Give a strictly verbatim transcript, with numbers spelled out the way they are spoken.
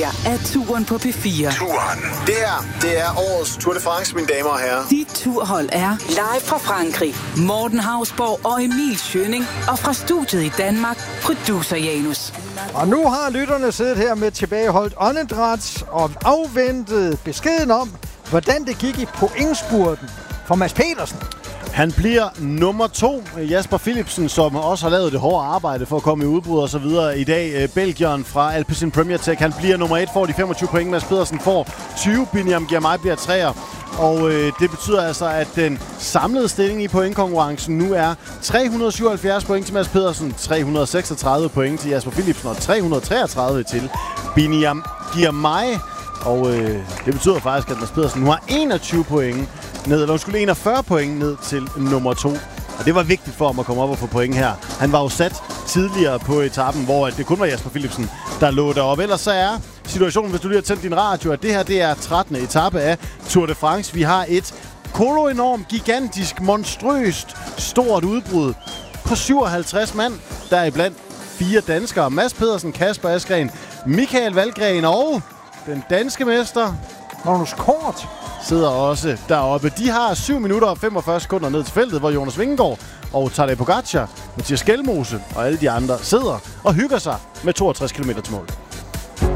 her er turen på P fire. Turen. Det her, det er årets Tour de France, mine damer og herrer. Dit turhold er live fra Frankrig. Morten Hausborg og Emil Schønning. Og fra studiet i Danmark, producer Janus. Og nu har lytterne siddet her med tilbageholdt åndedræt og afventet beskeden om, hvordan det gik i pointspurten for Mads Pedersen. Han bliver nummer to. Jasper Philipsen, som også har lavet det hårde arbejde for at komme i udbrud og så videre i dag. Belgieren fra Alpecin Premier Tech. Han bliver nummer et, får de femogtyve point. Mads Pedersen får tyve. Biniam Girmay bliver treer. Og øh, det betyder altså, at den samlede stilling i pointkonkurrencen nu er tre hundrede syvoghalvfjerds point til Mads Pedersen, tre hundrede seksogtredive point til Jasper Philipsen og tre hundrede treogtredive til Biniam Girmay. Og øh, det betyder faktisk, at Mads Pedersen nu har enogtyve point ned, eller skulle enogfyrre point ned til nummer to. Og det var vigtigt for ham at komme op og få point her. Han var jo sat tidligere på etappen, hvor det kun var Jasper Philipsen, der lå deroppe. Ellers så er situationen, hvis du lige har tændt din radio, at det her det er trettende etape af Tour de France. Vi har et kolo-enormt, gigantisk, monstrøst, stort udbrud på syvoghalvtreds mand. Der er iblandt fire danskere. Mads Pedersen, Kasper Asgreen, Michael Valgren og den danske mester Magnus Kort sidder også deroppe. De har syv minutter og femogfyrre sekunder ned til feltet, hvor Jonas Vingegaard og Tadej Pogacar, Mathias Skelmose og alle de andre sidder og hygger sig med toogtres kilometer til mål.